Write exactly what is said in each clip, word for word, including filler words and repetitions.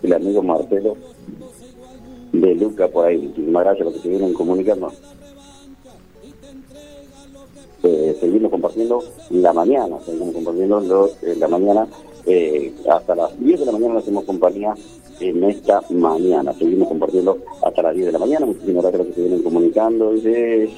el amigo Marcelo de Luca por ahí. Muchísimas gracias a los que se vienen comunicando. Eh, seguimos compartiendo la mañana, seguimos compartiendo los, eh, la mañana, eh, hasta las diez de la mañana nos hacemos compañía en esta mañana, seguimos compartiendo hasta las diez de la mañana. Muchísimas gracias a los que se vienen comunicando. Dice...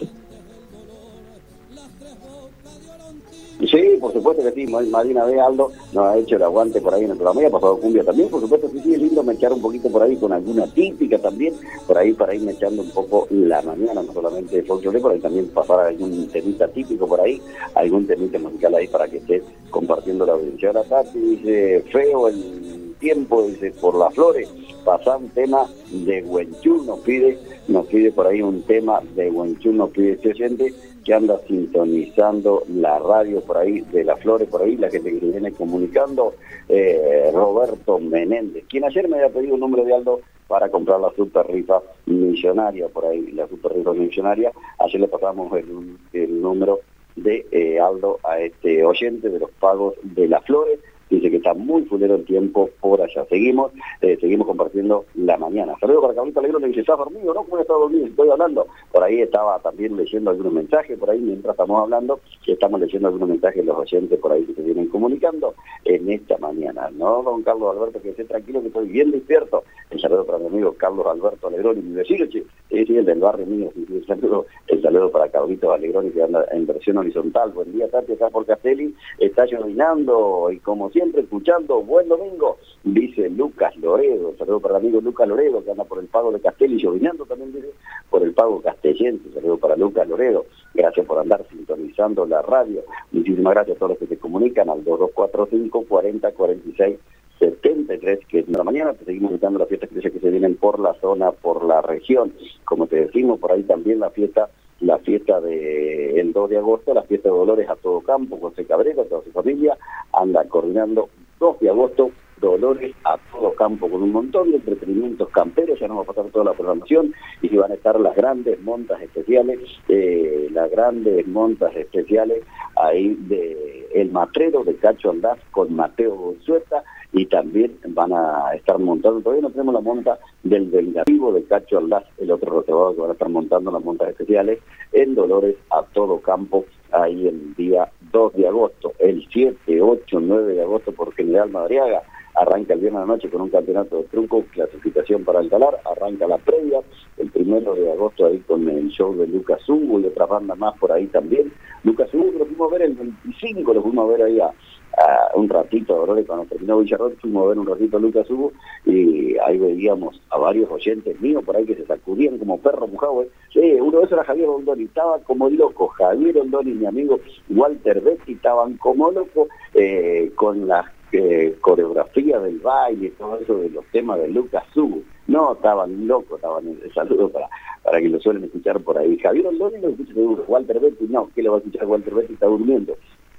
Sí, por supuesto que sí, Marina B. Aldo nos ha hecho el aguante por ahí en el programa, y ha pasado cumbia también, por supuesto que sí, es lindo mechar un poquito por ahí con alguna típica también, por ahí para ir mechando un poco la mañana, no solamente folclore, por ahí también pasar algún temita típico por ahí, algún temita musical ahí para que esté compartiendo la audiencia. Ahora Tati dice, feo el tiempo, dice, por las flores, pasar un tema de Huenchú, nos pide, nos pide por ahí un tema de Huenchú, nos pide este oyente que anda sintonizando la radio por ahí, de las flores por ahí, la gente que se viene comunicando, eh, Roberto Menéndez, quien ayer me había pedido un número de Aldo para comprar la super rifa millonaria por ahí, la super rifa millonaria. Ayer le pasamos el, el número de eh, Aldo a este oyente de los pagos de las flores. Dice que está muy fulero el tiempo por allá. Seguimos, eh, seguimos compartiendo la mañana. Saludos para Carlito Alegrón, le dice, ¿estás dormido? No, ¿cómo he estado dormido? Estoy hablando. Por ahí estaba también leyendo algunos mensajes, por ahí mientras estamos hablando, estamos leyendo algunos mensajes de los oyentes por ahí que se vienen comunicando en esta mañana. No, don Carlos Alberto, que esté tranquilo, que estoy bien despierto. El saludo para mi amigo Carlos Alberto Alegrón y mi vecino, che, es el del barrio mío. El saludo, el saludo para Carlito Alegrón, que anda en versión horizontal. Buen día, Tati, acá por Castelli. Está llovinando y como siempre, Siempre escuchando, buen domingo, dice Lucas Loredo. Saludo para el amigo Lucas Loredo, que anda por el pago de Castelli, llovinando también, dice, por el pago castellense. Saludo para Lucas Loredo, gracias por andar sintonizando la radio. Muchísimas gracias a todos los que se comunican al dos dos cuatro cinco, cuarenta, cuarenta y seis, setenta y tres, que es de la mañana. Te seguimos invitando a las fiestas que se vienen por la zona, por la región. Como te decimos, por ahí también la fiesta la fiesta del dos de agosto, la fiesta de Dolores a todo campo, José Cabrera, toda su familia, anda coordinando dos de agosto, Dolores a todo campo, con un montón de entretenimientos camperos. Ya nos va a pasar toda la programación y van a estar las grandes montas especiales, eh, las grandes montas especiales ahí de El Matrero de Cacho Aldaz con Mateo Gonzueta, y también van a estar montando, todavía no tenemos la monta del Vengativo de Cacho Aldaz, el otro reservado que van a estar montando las montas especiales en Dolores a todo campo, ahí el día dos de agosto, el siete, ocho, nueve de agosto por General Madariaga. Arranca el viernes a la noche con un campeonato de truco, clasificación para el talar, arranca la previa, el primero de agosto ahí con el show de Lucas Hugo y otras bandas más por ahí también. Lucas Hugo lo fuimos a ver el veinticinco, lo fuimos a ver ahí a, a un ratito, Dolores, cuando terminó Villarroel, fuimos a ver un ratito a Lucas Hugo y ahí veíamos a varios oyentes míos por ahí que se sacudían como perros mojados. Sí, uno de esos era Javier Ondoni, estaba como loco, Javier Ondoni y mi amigo Walter Betti estaban como locos eh, con las Eh, coreografía del baile y todo eso de los temas de Lucas Hugo. No, estaban locos, estaban en el saludo para, para que lo suelen escuchar por ahí. Javier Ondoni lo escucha seguro, Walter Betti no, ¿qué le va a escuchar Walter Betti? Está durmiendo.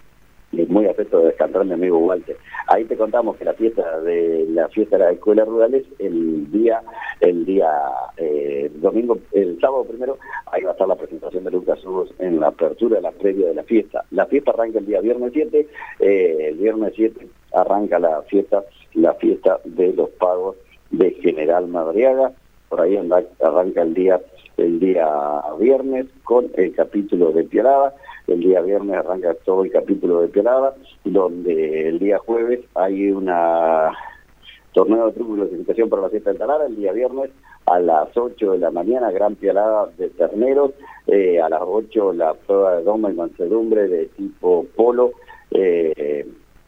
Es muy afecto de descansar mi amigo Walter. Ahí te contamos que la fiesta de la fiesta de las escuelas rurales, el día, el día eh, domingo, el sábado primero, ahí va a estar la presentación de Lucas Hugo en la apertura de la previa de la fiesta. La fiesta arranca el día viernes siete, eh, el viernes siete arranca la fiesta, la fiesta de los pagos de General Madariaga. Por ahí arranca el día, el día viernes con el capítulo de Pialada. El día viernes arranca todo el capítulo de Pialada, donde el día jueves hay una torneo de truco y clasificación para la fiesta del talar. El día viernes a las ocho de la mañana, gran Pialada de terneros, eh, a las ocho la prueba de doma y mansedumbre de tipo polo, eh,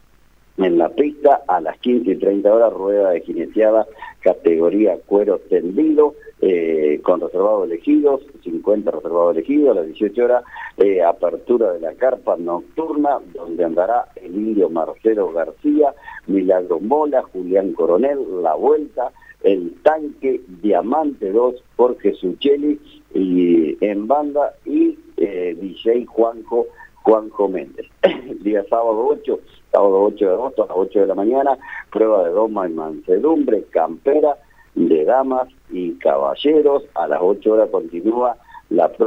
en la pista, a las quince y treinta horas, rueda de jineteada, categoría cuero tendido, eh, con reservados elegidos, cincuenta reservados elegidos, a las dieciocho horas, eh, apertura de la carpa nocturna, donde andará el indio Marcelo García, Milagro Mola, Julián Coronel, La Vuelta, el tanque, Diamante dos, Jorge Sucheli, y en banda, y eh, D J Juanjo, Juanjo Méndez. El día sábado ocho, sábado ocho de agosto a las ocho de la mañana, prueba de doma y mansedumbre, campera de damas y caballeros. A las ocho horas continúa la prueba